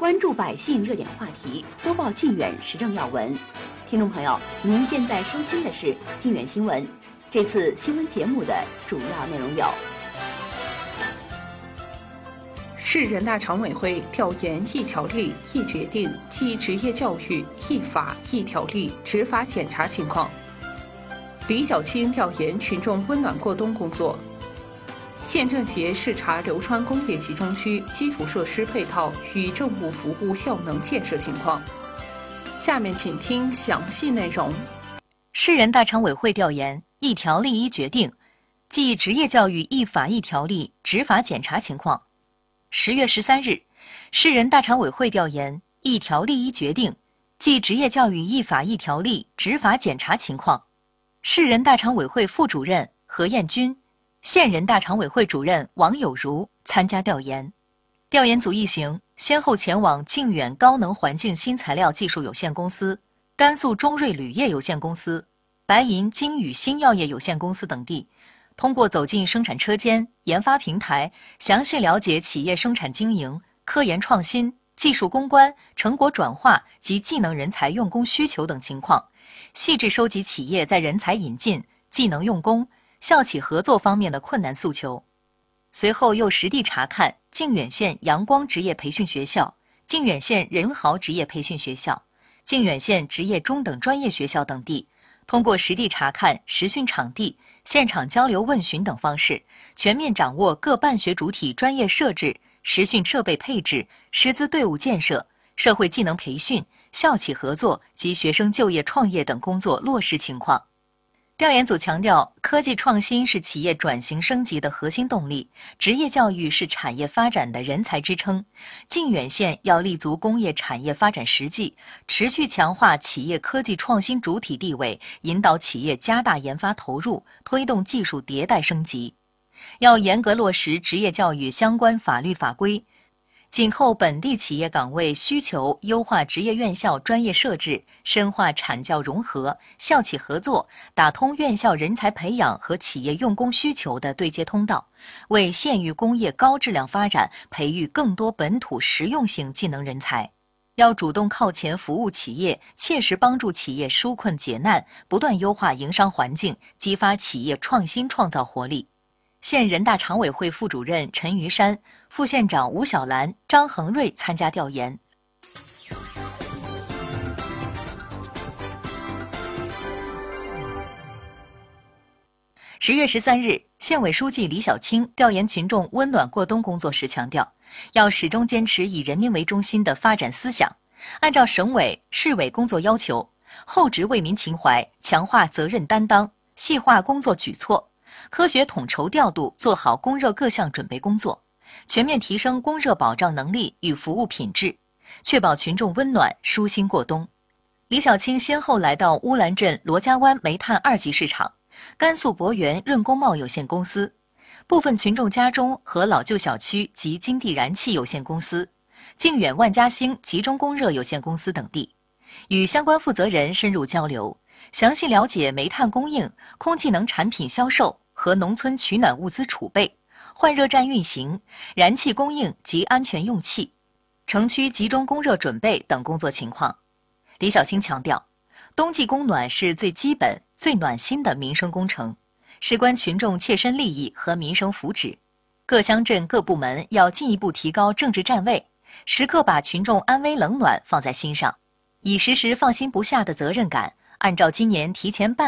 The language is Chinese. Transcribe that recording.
关注百姓热点话题，播报靖远时政要闻。听众朋友，您现在收听的是靖远新闻。这次新闻节目的主要内容有： 市人大常委会调研一条例一决定暨职业教育一法一条例执法检查情况；李小青调研群众温暖过冬工作；县政协视察流川工业集中区基础设施配套与政务服务效能建设情况。下面请听详细内容。 市人大常委会调研一条例一决定暨职业教育一法一条例执法检查情况。10月13日，市人大常委会调研一条例一决定暨职业教育一法一条例执法检查情况。市人大常委会副主任何彦军、县人大常委会主任王有如参加调研。调研组一行先后前往靖远高能环境新材料技术有限公司、甘肃中瑞铝业有限公司、白银金宇新药业有限公司等地，通过走进生产车间、研发平台，详细了解企业生产经营、科研创新、技术攻关、成果转化及技能人才用工需求等情况，细致收集企业在人才引进、技能用工、校企合作方面的困难诉求。随后又实地查看靖远县阳光职业培训学校、靖远县仁豪职业培训学校、靖远县职业中等专业学校等地，通过实地查看、实训场地、现场交流问询等方式，全面掌握各办学主体专业设置、实训设备配置、师资队伍建设、社会技能培训、校企合作及学生就业创业等工作落实情况。调研组强调，科技创新是企业转型升级的核心动力，职业教育是产业发展的人才支撑。靖远县要立足工业产业发展实际，持续强化企业科技创新主体地位，引导企业加大研发投入，推动技术迭代升级。要严格落实职业教育相关法律法规，紧扣本地企业岗位需求，优化职业院校专业设置，深化产教融合、校企合作，打通院校人才培养和企业用工需求的对接通道，为县域工业高质量发展培育更多本土实用型技能人才。要主动靠前服务企业，切实帮助企业纾困解难，不断优化营商环境，激发企业创新创造活力。县人大常委会副主任陈于山、副县长吴小兰、张恒瑞参加调研。10月13日，县委书记李小青调研群众温暖过冬工作时强调，要始终坚持以人民为中心的发展思想，按照省委、市委工作要求，厚植为民情怀，强化责任担当，细化工作举措，科学统筹调度，做好供热各项准备工作，全面提升供热保障能力与服务品质，确保群众温暖舒心过冬。李小青先后来到乌兰镇罗家湾煤炭2级市场、甘肃博源润工贸有限公司、部分群众家中和老旧小区及金地燃气有限公司、靖远万家兴集中供热有限公司等地，与相关负责人深入交流，详细了解煤炭供应、空气能产品销售和农村取暖物资储备、换热站运行、燃气供应及安全用气、城区集中供热准备等工作情况。李小青强调，冬季供暖是最基本、最暖心的民生工程，事关群众切身利益和民生福祉。各乡镇各部门要进一步提高政治站位，时刻把群众安危冷暖放在心上，以时时放心不下的责任感，按照今年提前半